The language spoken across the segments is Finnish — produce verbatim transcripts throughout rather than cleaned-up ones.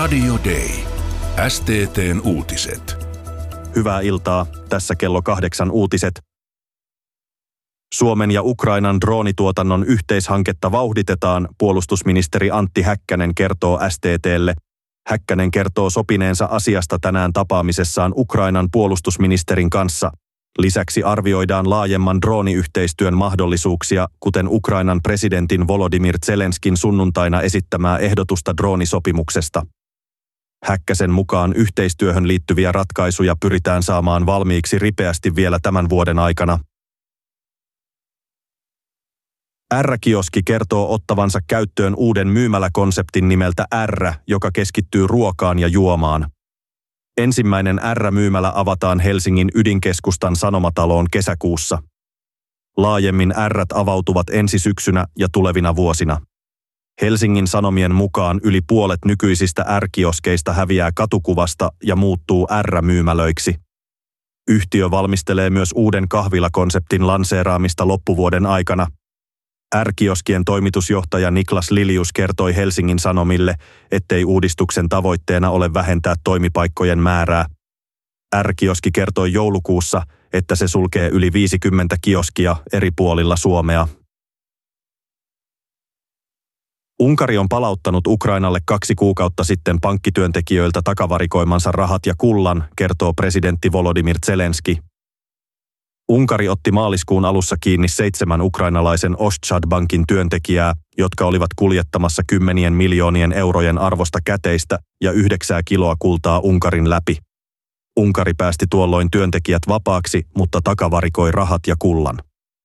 Radio Day. S T T:n uutiset. Hyvää iltaa. Tässä kello kahdeksan uutiset. Suomen ja Ukrainan droonituotannon yhteishanketta vauhditetaan, puolustusministeri Antti Häkkänen kertoo S T T:lle. Häkkänen kertoo sopineensa asiasta tänään tapaamisessaan Ukrainan puolustusministerin kanssa. Lisäksi arvioidaan laajemman drooniyhteistyön mahdollisuuksia, kuten Ukrainan presidentin Volodymyr Zelenskin sunnuntaina esittämää ehdotusta droonisopimuksesta. Häkkäsen mukaan yhteistyöhön liittyviä ratkaisuja pyritään saamaan valmiiksi ripeästi vielä tämän vuoden aikana. R-kioski kertoo ottavansa käyttöön uuden myymäläkonseptin nimeltä R, joka keskittyy ruokaan ja juomaan. Ensimmäinen R-myymälä avataan Helsingin ydinkeskustan Sanomataloon kesäkuussa. Laajemmin R:t avautuvat ensi syksynä ja tulevina vuosina. Helsingin Sanomien mukaan yli puolet nykyisistä R-kioskeista häviää katukuvasta ja muuttuu R-myymälöiksi. Yhtiö valmistelee myös uuden kahvilakonseptin lanseeraamista loppuvuoden aikana. R-kioskien toimitusjohtaja Niklas Lilius kertoi Helsingin Sanomille, ettei uudistuksen tavoitteena ole vähentää toimipaikkojen määrää. R-kioski kertoi joulukuussa, että se sulkee yli viisikymmentä kioskia eri puolilla Suomea. Unkari on palauttanut Ukrainalle kaksi kuukautta sitten pankkityöntekijöiltä takavarikoimansa rahat ja kullan, kertoo presidentti Volodymyr Zelenski. Unkari otti maaliskuun alussa kiinni seitsemän ukrainalaisen Oschad-bankin työntekijää, jotka olivat kuljettamassa kymmenien miljoonien eurojen arvosta käteistä ja yhdeksää kiloa kultaa Unkarin läpi. Unkari päästi tuolloin työntekijät vapaaksi, mutta takavarikoi rahat ja kullan.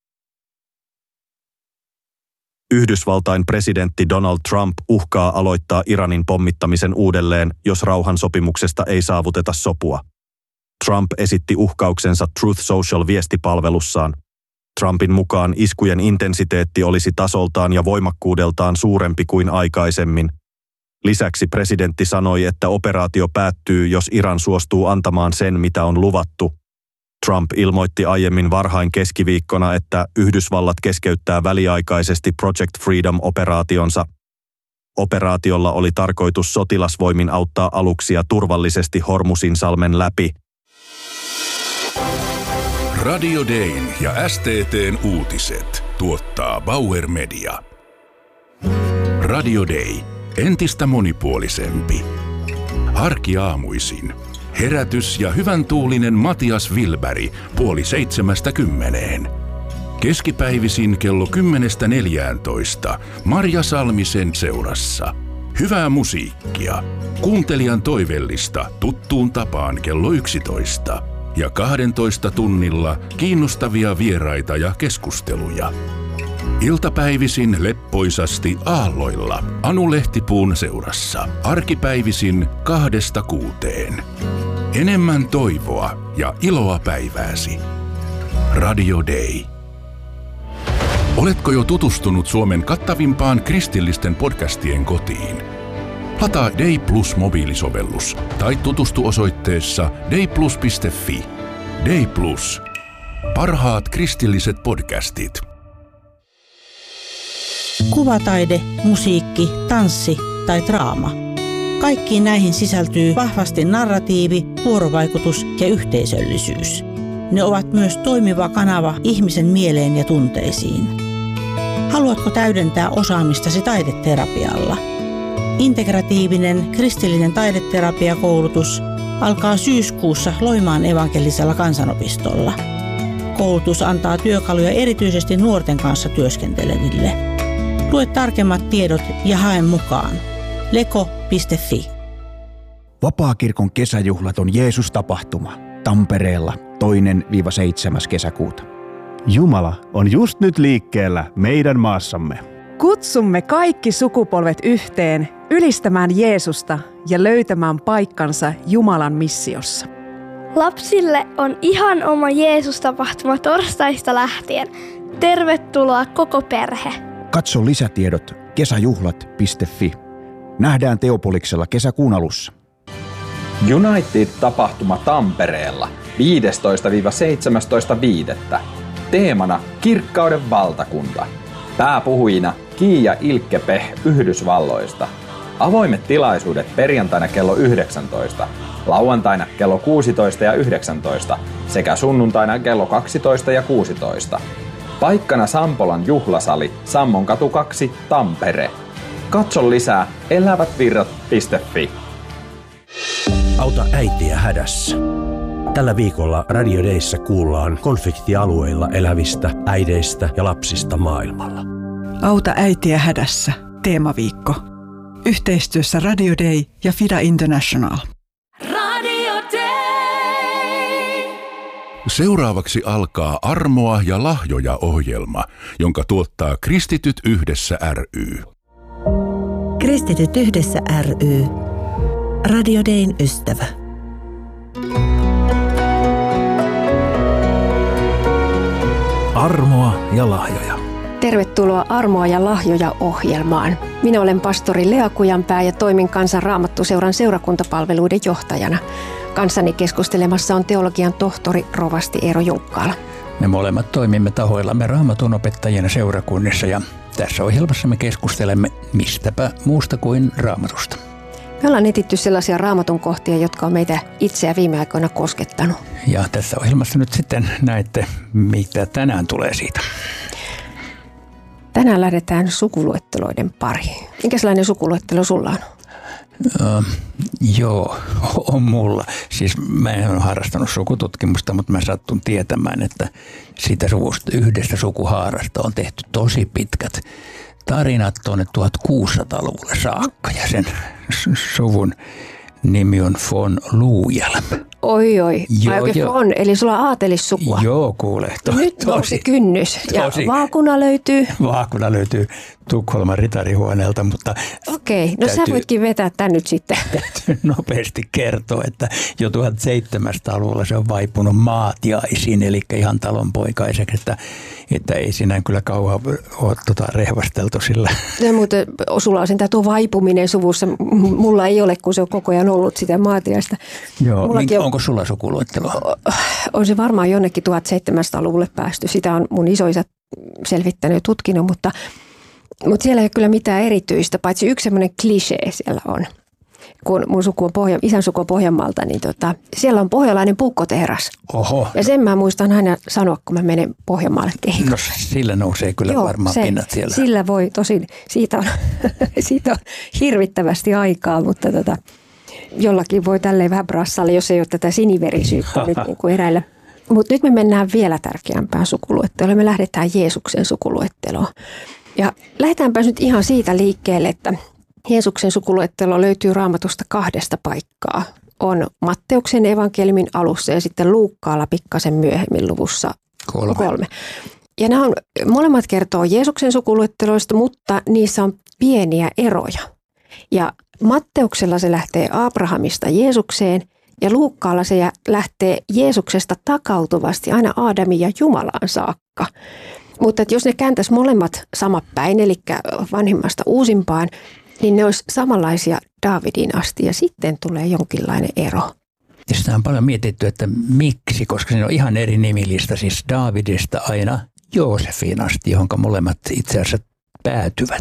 Yhdysvaltain presidentti Donald Trump uhkaa aloittaa Iranin pommittamisen uudelleen, jos rauhansopimuksesta ei saavuteta sopua. Trump esitti uhkauksensa Truth Social-viestipalvelussaan. Trumpin mukaan iskujen intensiteetti olisi tasoltaan ja voimakkuudeltaan suurempi kuin aikaisemmin. Lisäksi presidentti sanoi, että operaatio päättyy, jos Iran suostuu antamaan sen, mitä on luvattu. Trump ilmoitti aiemmin varhain keskiviikkona, että Yhdysvallat keskeyttää väliaikaisesti Project Freedom-operaationsa. Operaatiolla oli tarkoitus sotilasvoimin auttaa aluksia turvallisesti Hormuzinsalmen läpi. Radio Dayn ja S T T:n uutiset tuottaa Bauer Media. Radio Day. Entistä monipuolisempi. Arkiaamuisin. Herätys ja hyvän tuulinen Matias Wilberg puoli seitsemästä kymmeneen. Keskipäivisin kello kymmenestä neljääntoista Marja Salmisen seurassa. Hyvää musiikkia. Kuuntelijan toivellista tuttuun tapaan kello yksitoista. Ja kahdentoista tunnilla kiinnostavia vieraita ja keskusteluja. Iltapäivisin leppoisasti aalloilla Anu Lehtipuun seurassa. Arkipäivisin kahdesta kuuteen. Enemmän toivoa ja iloa päivääsi. Radio Day. Oletko jo tutustunut Suomen kattavimpaan kristillisten podcastien kotiin? Lataa Day Plus mobiilisovellus tai tutustu osoitteessa dayplus piste fi. Day Plus. Parhaat kristilliset podcastit. Kuvataide, musiikki, tanssi tai draama. Kaikkiin näihin sisältyy vahvasti narratiivi, vuorovaikutus ja yhteisöllisyys. Ne ovat myös toimiva kanava ihmisen mieleen ja tunteisiin. Haluatko täydentää osaamistasi taideterapialla? Integratiivinen kristillinen taideterapiakoulutus alkaa syyskuussa Loimaan evankelisella kansanopistolla. Koulutus antaa työkaluja erityisesti nuorten kanssa työskenteleville. Lue tarkemmat tiedot ja hae mukaan. leko piste fi. Vapaakirkon kesäjuhlat on Jeesus-tapahtuma Tampereella toinen seitsemäs kesäkuuta. Jumala on just nyt liikkeellä meidän maassamme. Kutsumme kaikki sukupolvet yhteen ylistämään Jeesusta ja löytämään paikkansa Jumalan missiossa. Lapsille on ihan oma Jeesus-tapahtuma torstaista lähtien. Tervetuloa koko perhe. Katso lisätiedot kesäjuhlat piste fi. Nähdään Teopoliksella kesäkuun alussa. United-tapahtuma Tampereella viidestoista seitsemästoista viidettä. Teemana Kirkkauden valtakunta. Pääpuhujina Kiia Ilkkepeh Yhdysvalloista. Avoimet tilaisuudet perjantaina kello yhdeksäntoista, lauantaina kello kuusitoista ja yhdeksäntoista sekä sunnuntaina kello kaksitoista ja kuusitoista. Paikkana Sampolan juhlasali, Sammonkatu kaksi, Tampere. Katso lisää elävätvirrat piste fi. Auta äitiä hädässä. Tällä viikolla Radio Dayssä kuullaan konfliktialueilla elävistä äideistä ja lapsista maailmalla. Auta äitiä hädässä. Teemaviikko. Yhteistyössä Radio Day ja Fida International. Radio Day. Seuraavaksi alkaa Armoa ja lahjoja -ohjelma, jonka tuottaa Kristityt yhdessä ry. Kristityt yhdessä ry. Radio Dayn ystävä. Armoa ja lahjoja. Tervetuloa Armoa ja lahjoja -ohjelmaan. Minä olen pastori Lea Kujanpää ja toimin Kansan Raamattuseuran seurakuntapalveluiden johtajana. Kanssani keskustelemassa on teologian tohtori rovasti Eero Junkkaala. Me molemmat toimimme tahoillamme Raamatun opettajina seurakunnissa ja tässä ohjelmassa me keskustelemme mistäpä muusta kuin Raamatusta. Me ollaan etitty sellaisia Raamatun kohtia, jotka on meitä itseä viime aikoina koskettanut. Ja tässä ohjelmassa nyt sitten näette, mitä tänään tulee siitä. Tänään lähdetään sukuluetteloiden pariin. Minkälainen sukuluettelo sulla on? Uh, joo, on mulla. Siis mä en ole harrastanut sukututkimusta, mutta mä sattun tietämään, että siitä suvusta, yhdestä sukuhaarasta on tehty tosi pitkät tarinat tuonne tuhatkuusisataaluvulle saakka. Ja sen suvun nimi on von Luujelm. Oi oi, joo, oikein jo. von, eli sulla on aatelissukua. Joo, kuule. To, Nyt nousi kynnys ja tosi. Vaakuna löytyy. Vaakuna löytyy Tukholman ritarihuoneelta, mutta okei, no täytyy, sä voitkin vetää tän nyt sitten. Täytyy nopeasti kertoa, että jo tuhatseitsemänsataaluvulla se on vaipunut maatiaisiin, eli ihan talonpoikaiseksi, että, että ei siinä kyllä kauan ole tota rehvasteltu sillä. No, mutta sulla on sentään tuo vaipuminen suvussa, mulla ei ole, kun se on koko ajan ollut sitä maatiaista. Joo, Minkä, on, onko sulla sukuluettelua? On se varmaan jonnekin tuhatseitsemänsataaluvulle päästy. Sitä on mun isoisä selvittänyt ja tutkinut, mutta, mutta siellä ei ole kyllä mitään erityistä, paitsi yksi semmoinen klisee siellä on. Kun mun suku on Pohja, isän suku on Pohjanmaalta, niin tota, siellä on pohjalainen puukkotehdas. Oho. Ja sen mä muistan aina sanoa, kun mä menen Pohjanmaalle keikolle. No sillä nousee kyllä Joo, varmaan se, pinnat siellä. Sillä voi tosin, siitä on, siitä on hirvittävästi aikaa, mutta tota, jollakin voi tälleen vähän brassailla, jos ei ole tätä siniverisyyttä nyt niin kuin eräillä. Mutta nyt me mennään vielä tärkeämpään sukuluetteloon. Me lähdetään Jeesuksen sukuluetteloon. Ja lähdetäänpä nyt ihan siitä liikkeelle, että Jeesuksen sukuluettelo löytyy Raamatusta kahdesta paikkaa. On Matteuksen evankeliumin alussa ja sitten Luukkaalla pikkasen myöhemmin luvussa kolme. kolme. Ja nämä on, molemmat kertoo Jeesuksen sukuluetteloista, mutta niissä on pieniä eroja. Ja Matteuksella se lähtee Abrahamista Jeesukseen ja Luukkaalla se lähtee Jeesuksesta takautuvasti aina Aadamin ja Jumalaan saakka. Mutta jos ne kääntäisi molemmat sama päin, eli vanhimmasta uusimpaan, niin ne olisi samanlaisia Daavidin asti ja sitten tulee jonkinlainen ero. Ja sitä on paljon mietitty, että miksi, koska siinä on ihan eri nimilista, siis Daavidista aina Joosefin asti, johon molemmat itse asiassa päätyvät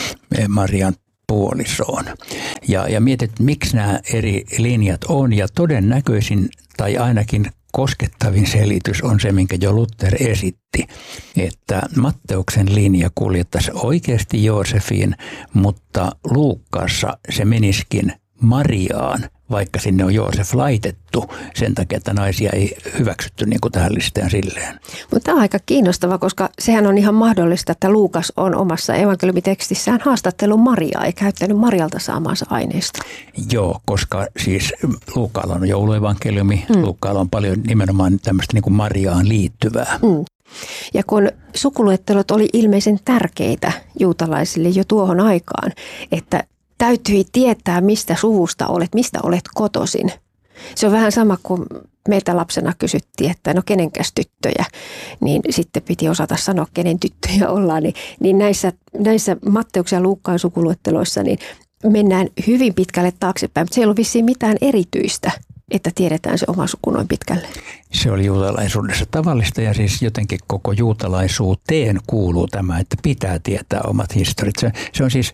Marian puolisoon. Ja, ja mietit, miksi nämä eri linjat on, ja todennäköisin tai ainakin koskettavin selitys on se, minkä jo Luther esitti, että Matteuksen linja kuljettaisi oikeasti Joosefiin, mutta Luukkaassa se meniskin Mariaan, vaikka sinne on Joosef laitettu sen takia, että naisia ei hyväksytty niin kuin tähän listaan silleen. Mutta tämä on aika kiinnostava, koska sehän on ihan mahdollista, että Luukas on omassa evankeliumitekstissään haastattelun Mariaa ja käyttänyt Marialta saamaansa aineista. Joo, koska siis Luukkaalla on jouluevankeliumi, mm. Luukkaalla on paljon nimenomaan tämmöistä niin kuin Mariaan liittyvää. Mm. Ja kun sukuluettelot oli ilmeisen tärkeitä juutalaisille jo tuohon aikaan, että täytyi tietää, mistä suvusta olet, mistä olet kotoisin. Se on vähän sama kuin meiltä lapsena kysyttiin, että no kenenkäs tyttöjä, niin sitten piti osata sanoa, kenen tyttöjä ollaan. Niin, niin näissä, näissä Matteuksen ja Luukkaan sukuluetteloissa niin mennään hyvin pitkälle taaksepäin, mutta se ei ollut vissiin mitään erityistä, että tiedetään se oma suku noin pitkälle. Se oli juutalaisuudessa tavallista ja siis jotenkin koko juutalaisuuteen kuuluu tämä, että pitää tietää omat historiat. Se, se on siis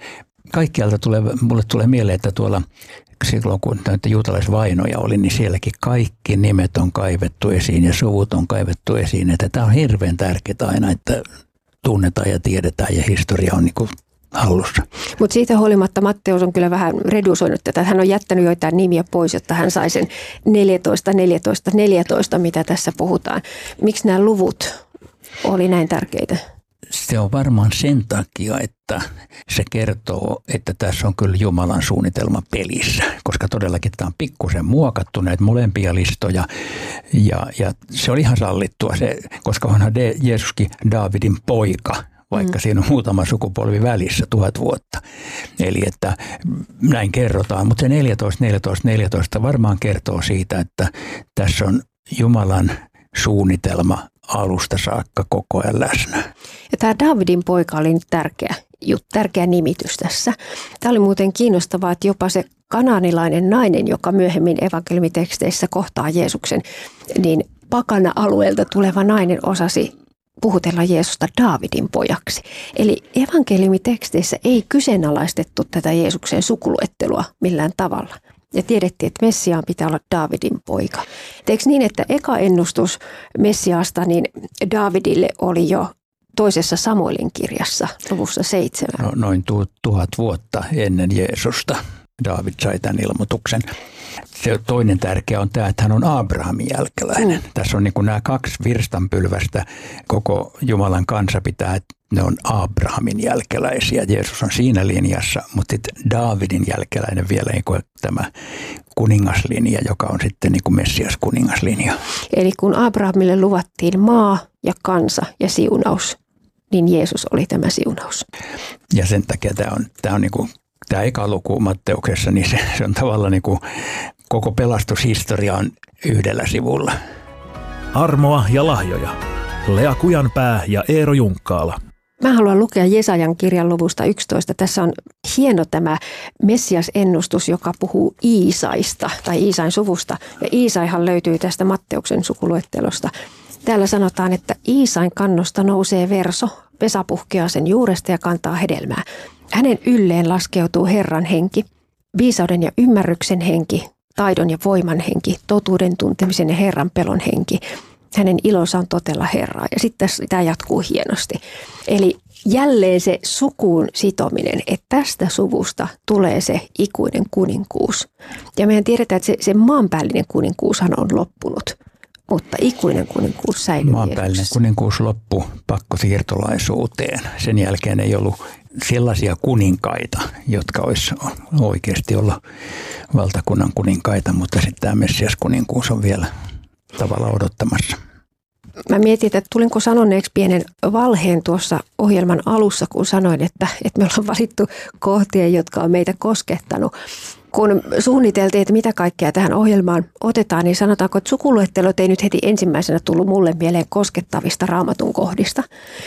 kaikkialta tulee, mulle tulee mieleen, että tuolla silloin kun näitä juutalaisvainoja oli, niin sielläkin kaikki nimet on kaivettu esiin ja suvut on kaivettu esiin. Että tämä on hirveän tärkeää aina, että tunnetaan ja tiedetään ja historia on niin kuin hallussa. Mutta siitä huolimatta Matteus on kyllä vähän redusoinut tätä. Hän on jättänyt joitain nimiä pois, jotta hän sai sen neljätoista, neljätoista, neljätoista, mitä tässä puhutaan. Miksi nämä luvut oli näin tärkeitä? Se on varmaan sen takia, että se kertoo, että tässä on kyllä Jumalan suunnitelma pelissä, koska todellakin tämä on pikkusen muokattu näitä molempia listoja ja, ja se oli ihan sallittua, se, koska onhan de, Jeesuskin Daavidin poika, vaikka mm. siinä on muutama sukupolvi välissä, tuhat vuotta. Eli että näin kerrotaan, mutta se neljätoista, neljätoista, neljätoista varmaan kertoo siitä, että tässä on Jumalan suunnitelma alusta saakka koko ajan läsnä. Ja tämä Daavidin poika oli nyt tärkeä, tärkeä nimitys tässä. Tämä oli muuten kiinnostavaa, että jopa se kanaanilainen nainen, joka myöhemmin evankeliumiteksteissä kohtaa Jeesuksen, niin pakana-alueelta tuleva nainen osasi puhutella Jeesusta Daavidin pojaksi. Eli evankeliumiteksteissä ei kyseenalaistettu tätä Jeesuksen sukuluettelua millään tavalla. Ja tiedettiin, että Messiaan pitää olla Daavidin poika. Eikö niin, että eka ennustus Messiaasta niin Daavidille oli jo toisessa Samuelin kirjassa, luvussa seitsemän? No, noin tu- tuhat vuotta ennen Jeesusta Daavid sai tämän ilmoituksen. Se toinen tärkeä on tämä, että hän on Abrahamin jälkeläinen. Mm. Tässä on niin kuin nämä kaksi virstanpylvästä. Koko Jumalan kansa pitää, että ne on Abrahamin jälkeläisiä. Jeesus on siinä linjassa, mutta sitten Daavidin jälkeläinen vielä niin kuin tämä kuningaslinja, joka on sitten niin kuin Messias kuningaslinja. Eli kun Abrahamille luvattiin maa ja kansa ja siunaus, niin Jeesus oli tämä siunaus. Ja sen takia tämä on, tämä on niin kuin tämä eka luku Matteuksessa, niin se, se on tavallaan niin kuin koko pelastushistoria on yhdellä sivulla. Armoa ja lahjoja. Lea Kujanpää ja Eero Junkkaala. Mä haluan lukea Jesajan kirjan luvusta yksitoista. Tässä on hieno tämä Messias-ennustus, joka puhuu Iisaista tai Iisain suvusta. Ja Iisaihan löytyy tästä Matteuksen sukuluettelosta. Täällä sanotaan, että Iisain kannosta nousee verso, Vesa puhkeaa sen juuresta ja kantaa hedelmää. Hänen ylleen laskeutuu Herran henki, viisauden ja ymmärryksen henki, taidon ja voiman henki, totuuden tuntemisen ja Herran pelon henki. Hänen ilonsa on totella Herraa. Ja sitten tämä jatkuu hienosti. Eli jälleen se sukuun sitominen, että tästä suvusta tulee se ikuinen kuninkuus. Ja meidän tiedetään, että se, se maanpäällinen kuninkuushan on loppunut, mutta ikuinen kuninkuus säilyy. Maanpäällinen kuninkuus loppui pakkosiirtolaisuuteen. Sen jälkeen ei ollut sellaisia kuninkaita, jotka olisi oikeasti ollut valtakunnan kuninkaita, mutta sitten tämä Messias kuninkuus on vielä tavalla odottamassa. Mä mietin, että tulinko sanoneeksi pienen valheen tuossa ohjelman alussa, kun sanoin, että, että me ollaan valittu kohtia, jotka on meitä koskettanut. Kun suunniteltiin, että mitä kaikkea tähän ohjelmaan otetaan, niin sanotaanko, että sukuluettelot ei nyt heti ensimmäisenä tullut mulle mieleen koskettavista Raamatun kohdista.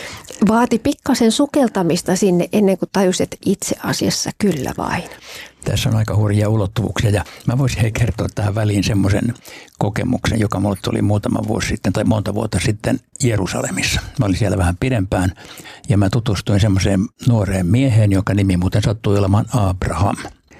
Vaati pikkasen sukeltamista sinne ennen kuin tajusi, että itse asiassa kyllä vain. Tässä on aika hurjia ulottuvuuksia ja mä voisin hei kertoa tähän väliin semmoisen kokemuksen, joka mulle tuli muutama vuosi sitten tai monta vuotta sitten Jerusalemissa. Mä olin siellä vähän pidempään ja mä tutustuin semmoiseen nuoreen mieheen, joka nimi muuten sattui olemaan Abraham.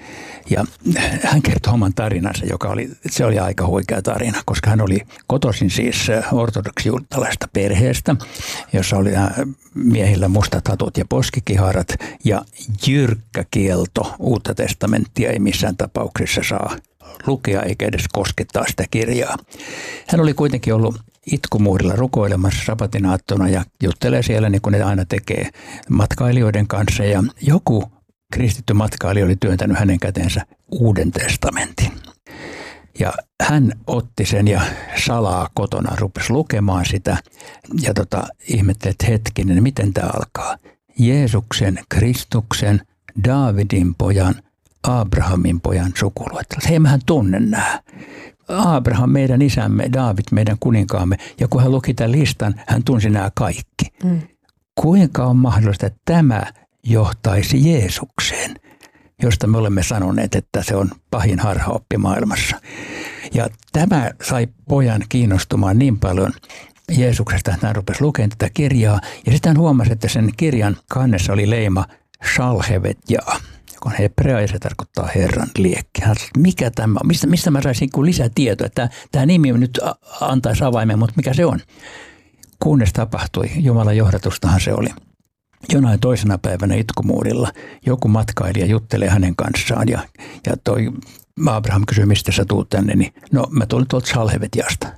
Ja hän kertoi oman tarinansa, joka oli, se oli aika huikea tarina, koska hän oli kotoisin siis ortodoksi-juutalaisesta perheestä, jossa oli miehillä mustat hatut ja poskikiharat ja jyrkkä kielto. Uutta testamenttia ei missään tapauksessa saa lukea eikä edes koskettaa sitä kirjaa. Hän oli kuitenkin ollut itkumuurilla rukoilemassa sabatinaattona ja juttelee siellä niin kuin ne aina tekee matkailijoiden kanssa ja joku kristitty matkailija oli työntänyt hänen käteensä Uuden testamentin. Ja hän otti sen ja salaa kotona rupesi lukemaan sitä ja tota, ihmetteli, että hetkinen, miten tämä alkaa. Jeesuksen, Kristuksen, Daavidin pojan, Abrahamin pojan sukuluettelut. Hei, mähän tunnen nämä. Abraham meidän isämme, Daavid meidän kuninkaamme. Ja kun hän luki tämän listan, hän tunsi nämä kaikki. Mm. Kuinka on mahdollista, että tämä johtaisi Jeesukseen, josta me olemme sanoneet, että se on pahin harhaoppi maailmassa. Ja tämä sai pojan kiinnostumaan niin paljon Jeesuksesta, että hän rupesi lukemaan tätä kirjaa. Ja sitten hän huomasi, että sen kirjan kannessa oli leima Shalhevet ja kun hebrea ja se tarkoittaa Herran liekki. Mikä tämä on? Mistä, mistä mä saisin lisätietoa? Tämä, tämä nimi nyt antaisi avaimen, mutta mikä se on? Kunnes tapahtui, Jumalan johdatustahan se oli. Jonain toisena päivänä itkumuurilla joku matkailija juttelee hänen kanssaan ja, ja toi Abraham kysyy, mistä sä tuut tänne, niin no mä tulin tuolta Salhevetiasta.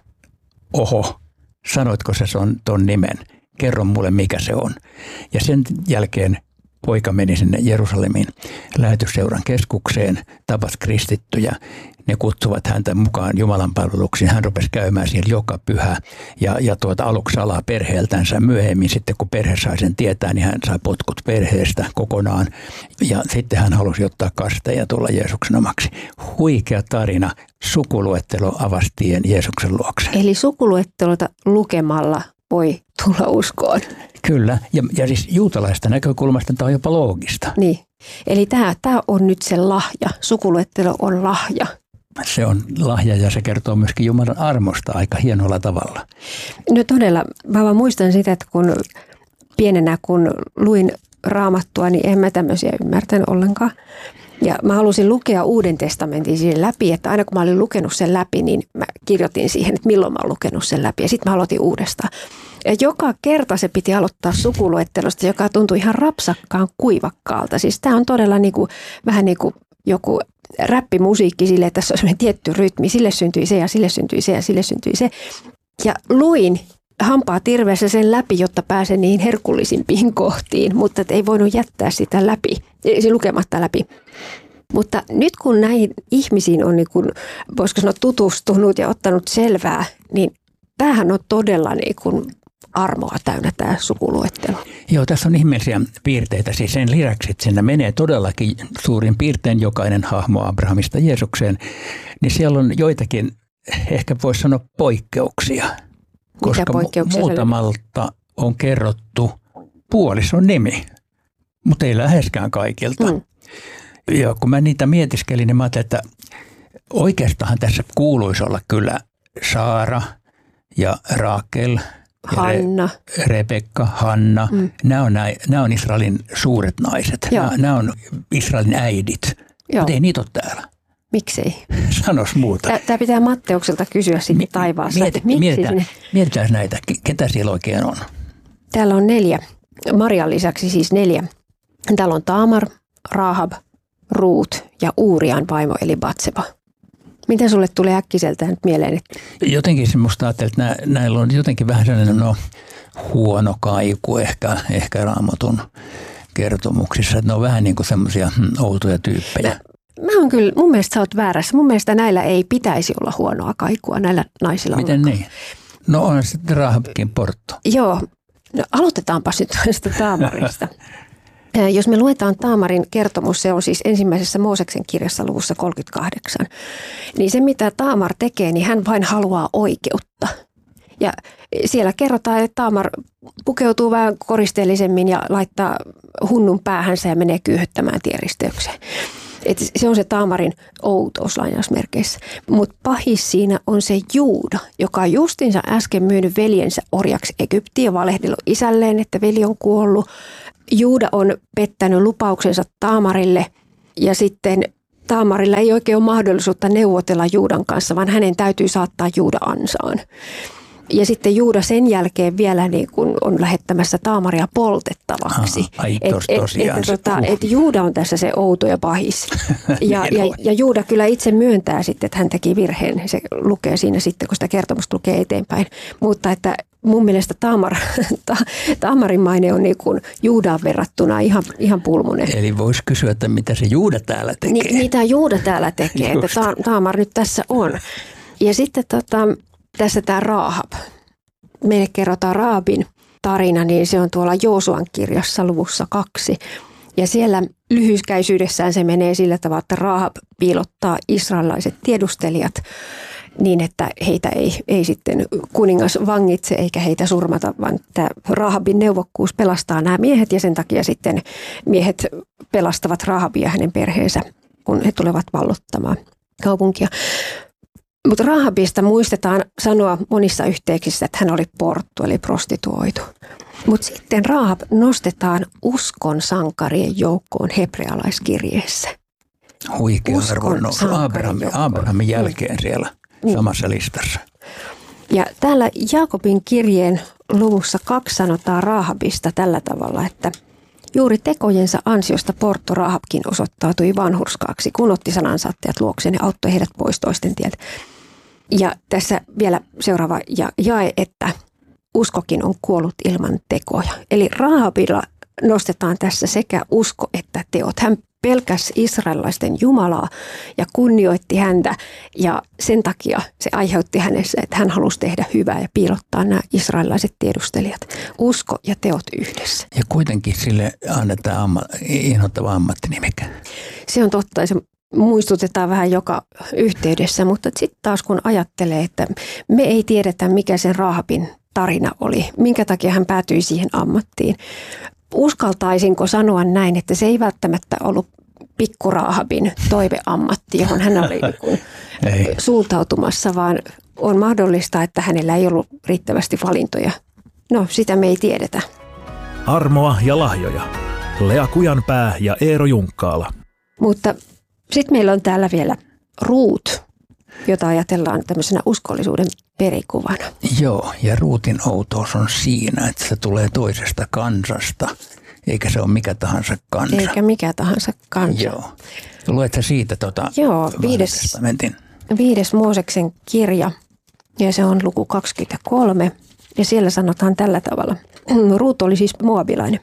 Oho, sanoitko sä son, ton nimen? Kerro mulle, mikä se on. Ja sen jälkeen poika meni sinne Jerusalemiin lähetysseuran keskukseen, tapas kristittyjä. Ne kutsuvat häntä mukaan Jumalan palveluksiin. Hän rupesi käymään siellä joka pyhä ja, ja tuota, aluksi salaa perheeltänsä. Myöhemmin sitten, kun perhe sai sen tietää, niin hän sai potkut perheestä kokonaan. Ja sitten hän halusi ottaa kasteen ja tulla Jeesuksen omaksi. Huikea tarina. Sukuluettelo avasi tien Jeesuksen luokse. Eli sukuluettelota lukemalla voi tulla uskoon. Kyllä, ja, ja siis juutalaista näkökulmasta tämä on jopa loogista. Niin, eli tämä, tämä on nyt se lahja, sukuluettelo on lahja. Se on lahja ja se kertoo myöskin Jumalan armosta aika hienolla tavalla. No todella, mä vaan muistan sitä, että kun pienenä kun luin Raamattua, niin en mä tämmöisiä ymmärtänyt ollenkaan. Ja mä halusin lukea Uuden testamentin siihen läpi, että aina kun mä olin lukenut sen läpi, niin mä kirjoitin siihen, että milloin mä oon lukenut sen läpi. Ja sitten mä aloitin uudestaan. Ja joka kerta se piti aloittaa sukuluettelosta, joka tuntui ihan rapsakkaan kuivakkaalta. Siis tää on todella niinku, vähän niin kuin joku räppimusiikki sille, että tässä on sellainen tietty rytmi. Sille syntyi se ja sille syntyi se ja sille syntyi se. Ja luin hampaa tirveessä sen läpi, jotta pääsen niihin herkullisimpiin kohtiin, mutta ei voinut jättää sitä läpi, se lukematta läpi. Mutta nyt kun näihin ihmisiin on, niin kuin, voisiko sanoa, tutustunut ja ottanut selvää, niin tämähän on todella niin kuin armoa täynnä tämä sukuluettelo. Joo, tässä on ihmeellisiä piirteitä. Siis sen lisäksi, että siinä menee todellakin suurin piirtein jokainen hahmo Abrahamista Jeesukseen, niin siellä on joitakin, ehkä voisi sanoa poikkeuksia. Koska muutamalta on kerrottu puolison nimi, mutta ei läheskään kaikilta. Mm. Ja kun mä niitä mietiskelin, niin mä ajattelin, että oikeastaan tässä kuuluisi olla kyllä Saara ja Raakel, Hanna, ja Re- Rebekka, Hanna. Mm. Nämä, on näin, nämä on Israelin suuret naiset. Nämä, nämä on Israelin äidit, Joo. mutta ei niitä ole täällä. Miksei? Sanois muuta. Tämä pitää Matteukselta kysyä sitten Mi- taivaassa. Mieti, mietitään, mietitään näitä, ketä siellä oikein on. Täällä on neljä. Marian lisäksi siis neljä. Täällä on Taamar, Rahab, Ruut ja Uurian vaimo eli Batseba. Miten sulle tulee äkkiseltään nyt mieleen? Että... Jotenkin semmoista ajattelin, että nä, näillä on jotenkin vähän sellainen no, huono kaiku ehkä, ehkä Raamatun kertomuksissa. Että ne on vähän niin kuin semmoisia hmm, outoja tyyppejä. Mä... Mä oon kyllä, mun mielestä sä oot väärässä. Mun mielestä näillä ei pitäisi olla huonoa kaikua, näillä naisilla. Miten ollenkaan. Niin? No on sitten Rahabkin portto. Joo, no aloitetaanpa nyt tästä Taamarista. Jos me luetaan Taamarin kertomus, se on siis ensimmäisessä Mooseksen kirjassa luvussa kolmekymmentäkahdeksan, niin se mitä Taamar tekee, niin hän vain haluaa oikeutta. Ja siellä kerrotaan, että Taamar pukeutuu vähän koristeellisemmin ja laittaa hunnun päähänsä ja menee kyyhöttämään tienristeykseen. Et se on se Taamarin outous lainausmerkeissä. Mutta pahis siinä on se Juuda, joka on justinsa äsken myynyt veljensä orjaksi Egyptiin ja valehdellut isälleen, että veli on kuollut. Juuda on pettänyt lupauksensa Taamarille ja sitten Taamarilla ei oikein ole mahdollisuutta neuvotella Juudan kanssa, vaan hänen täytyy saattaa Juuda ansaan. Ja sitten Juuda sen jälkeen vielä niin kuin on lähettämässä Taamaria poltettavaksi. Että et, et, tota, et Juuda on tässä se outo ja pahis. Ja, ja, ja Juuda kyllä itse myöntää sitten, että hän teki virheen. Se lukee siinä sitten, kun sitä kertomusta lukee eteenpäin. Mutta että mun mielestä Taamar, ta, Taamarin maine on niin kuin Juudaan verrattuna ihan, ihan pulmunen. Eli voisi kysyä, että mitä se Juuda täällä tekee. Ni, mitä Juuda täällä tekee, että ta, Taamar nyt tässä on. Ja sitten tota... Tässä tämä Rahab. Meille kerrotaan Rahabin tarina, niin se on tuolla Joosuan kirjassa luvussa kaksi. Ja siellä lyhyyskäisyydessään se menee sillä tavalla, että Rahab piilottaa israelilaiset tiedustelijat niin, että heitä ei, ei sitten kuningas vangitse eikä heitä surmata, vaan tämä Rahabin neuvokkuus pelastaa nämä miehet ja sen takia sitten miehet pelastavat Rahabia ja hänen perheensä, kun he tulevat vallottamaan kaupunkia. Mutta Rahabista muistetaan sanoa monissa yhteyksissä, että hän oli porttu eli prostituoitu. Mutta sitten Rahab nostetaan uskon sankarien joukkoon hebrealaiskirjeessä. Huikea arvon nousu Abrahamin, Abrahamin jälkeen mm. siellä mm. samassa listassa. Ja täällä Jaakobin kirjeen luvussa kaksi sanotaan Rahabista tällä tavalla, että juuri tekojensa ansiosta portto Rahabkin osoittautui vanhurskaaksi, kun otti sanansaattajat luokseen ja auttoi heidät pois toisten tieltä. Ja tässä vielä seuraava jae, että uskokin on kuollut ilman tekoja. Eli Rahabilla nostetaan tässä sekä usko että teot. Hän pelkäsi israelilaisten Jumalaa ja kunnioitti häntä ja sen takia se aiheutti hänessä, että hän halusi tehdä hyvää ja piilottaa nämä israelilaiset tiedustelijat. Usko ja teot yhdessä. Ja kuitenkin sille annetaan amma, inhottava ammattinimike. Se on totta ja se muistutetaan vähän joka yhteydessä, mutta sitten taas kun ajattelee, että me ei tiedetä mikä sen Rahabin tarina oli, minkä takia hän päätyi siihen ammattiin. Uskaltaisinko sanoa näin, että se ei välttämättä ollut pikku Rahabin toiveammatti, johon hän oli ei. suuntautumassa, vaan on mahdollista, että hänellä ei ollut riittävästi valintoja. No, sitä me ei tiedetä. Armoa ja lahjoja. Lea Kujanpää ja Eero Junkkaala. Mutta sitten meillä on täällä vielä Ruut, jota ajatellaan tämmöisenä uskollisuuden perikuvana. Joo, ja Ruutin outous on siinä, että se tulee toisesta kansasta, eikä se ole mikä tahansa kansa. Eikä mikä tahansa kansa. Joo. Luet sä siitä tuota Joo, viides, viides Mooseksen kirja, ja se on luku kaksikymmentäkolme, ja siellä sanotaan tällä tavalla. Ruut oli siis moabilainen.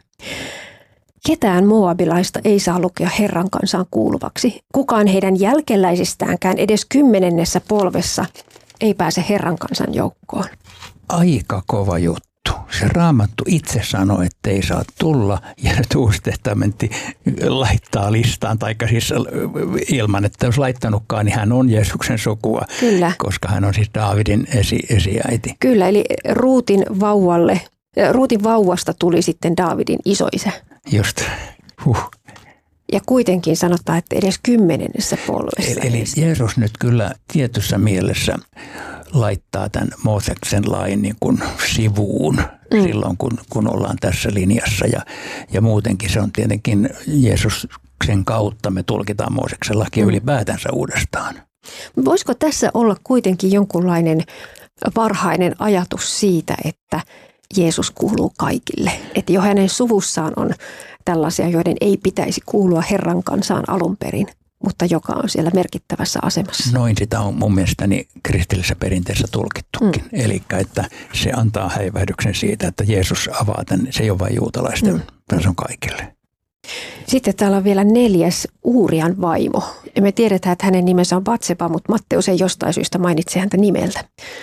Ketään moabilaista ei saa lukea Herran kansaan kuuluvaksi. Kukaan heidän jälkeläisistäänkään edes kymmenennessä polvessa ei pääse Herran kansan joukkoon. Aika kova juttu. Se Raamattu itse sanoi, että ei saa tulla, ja nyt Uusi testamentti laittaa listaan, taikka siis ilman, että olisi laittanutkaan, niin hän on Jeesuksen sukua. Kyllä. Koska hän on siis Daavidin esi- esiäiti. Kyllä, eli Ruutin vauvalle, Ruutin vauvasta tuli sitten Daavidin isoisä. Just, huh. Ja kuitenkin sanotaan, että edes kymmenennessä polvessa. Eli, eli Jeesus nyt kyllä tietyssä mielessä laittaa tämän Mooseksen lain niin kuin sivuun mm. silloin, kun, kun ollaan tässä linjassa. Ja, ja muutenkin se on tietenkin Jeesuksen kautta me tulkitaan Mooseksen lakia mm. ylipäätänsä uudestaan. Voisiko tässä olla kuitenkin jonkunlainen varhainen ajatus siitä, että Jeesus kuuluu kaikille? Että jo hänen suvussaan on tällaisia, joiden ei pitäisi kuulua Herran kansaan alun perin, mutta joka on siellä merkittävässä asemassa. Noin sitä on mun mielestäni kristillisessä perinteessä tulkittukin. Mm. Eli että se antaa häivähdyksen siitä, että Jeesus avaa tämän, se ei ole vain juutalaisten, mm. vaan se on kaikille. Sitten täällä on vielä neljäs Uurian vaimo. Ja me tiedetään, että hänen nimensä on Batseba, mutta Matteus ei jostain syystä mainitse häntä nimeltä.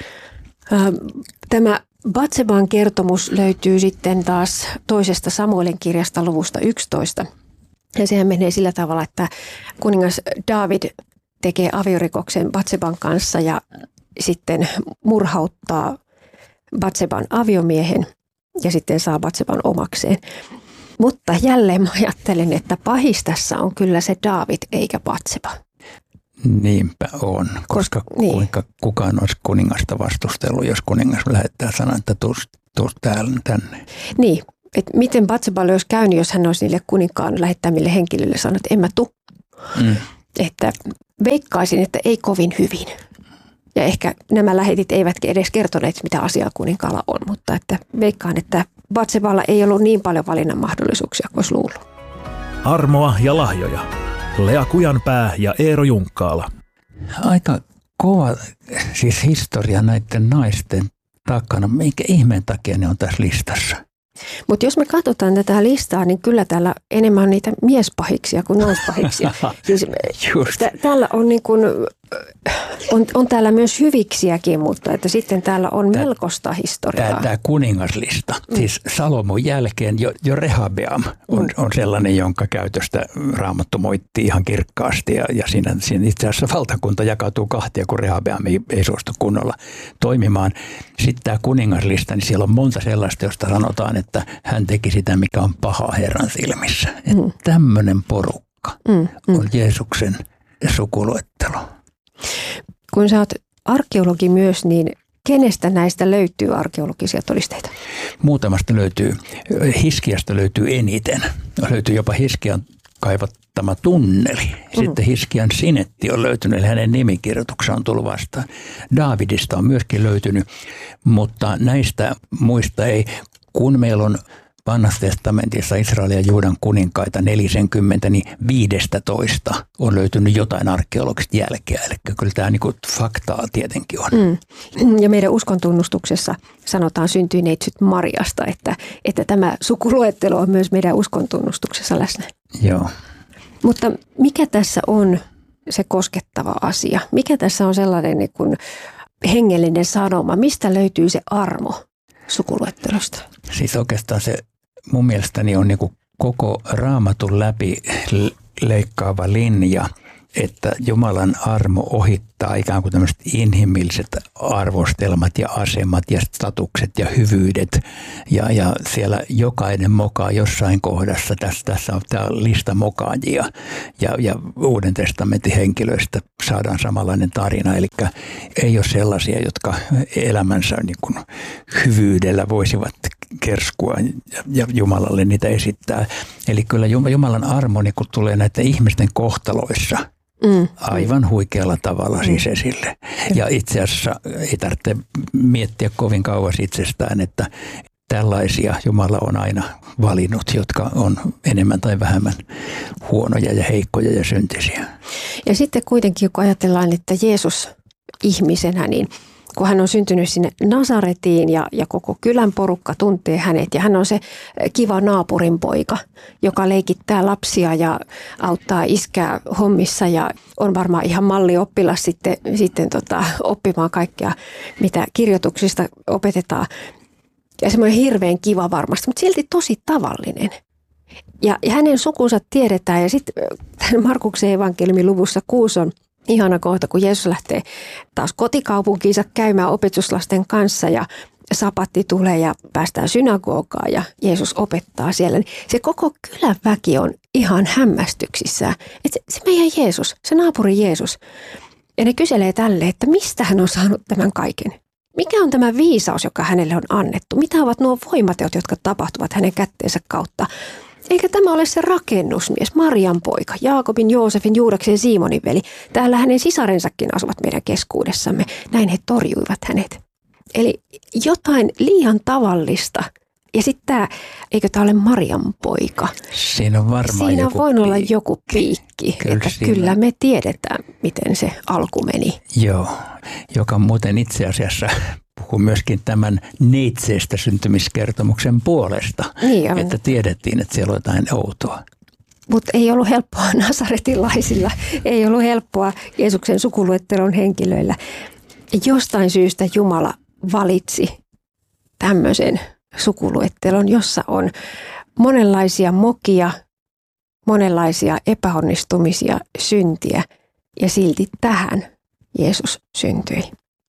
Tämä Batseban kertomus löytyy sitten taas toisesta Samuelin kirjasta luvusta yksitoista. Ja sehän menee sillä tavalla, että kuningas Daavid tekee aviorikoksen Batseban kanssa ja sitten murhauttaa Batseban aviomiehen ja sitten saa Batseban omakseen. Mutta jälleen mä ajattelen, että pahis tässä on kyllä se Daavid eikä Batseba. Niinpä on, koska Kos, niin. kuinka kukaan olisi kuningasta vastustellut, jos kuningas lähettää sanan, että tuu tänne. Niin, että miten Batseballe olisi käynyt, jos hän olisi niille kuninkaan lähettämille henkilöille sanonut, että en mä tuu. Mm. Että veikkaisin, että ei kovin hyvin. Ja ehkä nämä lähetit eivät edes kertoneet, mitä asiaa kuninkaalla on, mutta että veikkaan, että Batseballa ei ollut niin paljon valinnan mahdollisuuksia kuin olisi luullut. Armoa ja lahjoja. Lea Kujanpää ja Eero Junkkaala. Aika kova siis historia näiden naisten takana. Minkä ihmeen takia ne on tässä listassa? Mutta jos me katsotaan tätä listaa, niin kyllä täällä enemmän on niitä miespahiksia kuin naispahiksia. Siis t- täällä on, niin kun, on, on täällä myös hyviksiäkin, mutta että sitten täällä on tää, melkoista historiaa. Tämä kuningaslista, mm. siis Salomon jälkeen jo, jo Rehabeam on, mm. on sellainen, jonka käytöstä Raamattu moittii ihan kirkkaasti. Ja, ja siinä, siinä itse asiassa valtakunta jakautuu kahtia, kun Rehabeam ei, ei suostu kunnolla toimimaan. Sitten tämä kuningaslista, niin siellä on monta sellaista, josta sanotaan, että hän teki sitä, mikä on paha Herran silmissä. Mm. Tämmöinen porukka mm, mm. on Jeesuksen sukuluettelo. Kun sä oot arkeologi myös, niin kenestä näistä löytyy arkeologisia todisteita? Muutamasta löytyy. Hiskiasta löytyy eniten. Löytyy jopa Hiskian kaivattama tunneli. Sitten Hiskian sinetti on löytynyt, eli hänen nimikirjoituksensa on tullut vastaan. Daavidista on myöskin löytynyt, mutta näistä muista ei. Kun meillä on Vanhassa testamentissa Israelin ja Juudan kuninkaita neljäkymmentä, niin viisitoista on löytynyt jotain arkeologista jälkeä. Eli kyllä tämä niin faktaa tietenkin on. Mm. Ja meidän uskontunnustuksessa sanotaan syntyneitsyt Mariasta, että, että tämä sukuluettelo on myös meidän uskontunnustuksessa läsnä. Joo. Mutta mikä tässä on se koskettava asia? Mikä tässä on sellainen niin kuin hengellinen sanoma? Mistä löytyy se armo sukuluettelosta? Siis oikeastaan se mun mielestäni on niin kuin koko Raamatun läpi leikkaava linja, että Jumalan armo ohittaa ikään kuin tämmöiset inhimilliset arvostelmat ja asemat ja statukset ja hyvyydet. Ja, ja siellä jokainen mokaa jossain kohdassa. Tässä, tässä on tämä lista mokaajia ja, ja Uuden testamentin henkilöistä saadaan samanlainen tarina. Eli ei ole sellaisia, jotka elämänsä niin kuin hyvyydellä voisivat kerskua ja Jumalalle niitä esittää. Eli kyllä Jumalan armo niin kun tulee näiden ihmisten kohtaloissa mm. aivan huikealla tavalla mm. siis esille. Ja itse asiassa ei tarvitse miettiä kovin kauas itsestään, että tällaisia Jumala on aina valinnut, jotka on enemmän tai vähemmän huonoja ja heikkoja ja syntisiä. Ja sitten kuitenkin, kun ajatellaan, että Jeesus ihmisenä, niin kun hän on syntynyt sinne Nasaretiin ja, ja koko kylän porukka tuntee hänet ja hän on se kiva naapurin poika, joka leikittää lapsia ja auttaa iskää hommissa ja on varmaan ihan mallioppilas sitten, sitten tota, oppimaan kaikkea, mitä kirjoituksista opetetaan. Ja semmoinen hirveän kiva varmasti, mutta silti tosi tavallinen. Ja, ja hänen sukunsa tiedetään ja sitten Markuksen evankeliumin luvussa kuusi on ihana kohta, kun Jeesus lähtee taas kotikaupunkiinsa käymään opetuslasten kanssa ja sapatti tulee ja päästään synagogaan ja Jeesus opettaa siellä. Se koko kylän väki on ihan hämmästyksissään. Että se, se meidän Jeesus, se naapuri Jeesus. Ja ne kyselee tälle, että mistä hän on saanut tämän kaiken. Mikä on tämä viisaus, joka hänelle on annettu? Mitä ovat nuo voimateot, jotka tapahtuvat hänen kätteensä kautta? Eikä tämä ole se rakennusmies, Marian poika, Jaakobin, Joosefin, Juudaksen ja Simonin veli. Täällä hänen sisarensakin asuvat meidän keskuudessamme. Näin he torjuivat hänet. Eli jotain liian tavallista. Ja sitten tämä, eikö tämä ole Marian poika? Siinä on varmaan Siinä joku voinut olla piikki. joku piikki, Kyllä että siinä. kyllä me tiedetään, miten se alku meni. Joo, joka muuten itse asiassa puhuu myöskin tämän neitseestä syntymiskertomuksen puolesta, Niin, että tiedettiin, että siellä on jotain outoa. Mutta ei ollut helppoa nasaretilaisilla, ei ollut helppoa Jeesuksen sukuluettelon henkilöillä. Jostain syystä Jumala valitsi tämmöisen sukuluettelon, jossa on monenlaisia mokia, monenlaisia epäonnistumisia, syntiä ja silti tähän Jeesus syntyi.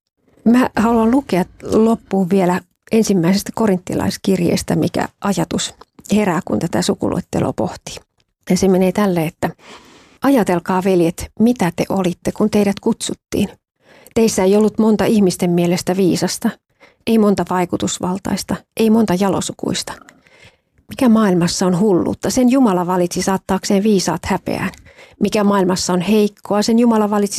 Mä haluan lukea loppuun vielä ensimmäisestä korinttilaiskirjeestä, mikä ajatus herää, kun tätä sukuluetteloa pohtii. Ja se menee tälle, että ajatelkaa veljet, mitä te olitte, kun teidät kutsuttiin. Teissä ei ollut monta ihmisten mielestä viisasta, ei monta vaikutusvaltaista, ei monta jalosukuista. Mikä maailmassa on hulluutta, sen Jumala valitsi saattaakseen viisaat häpeään. Mikä maailmassa on heikkoa, sen Jumala valitsi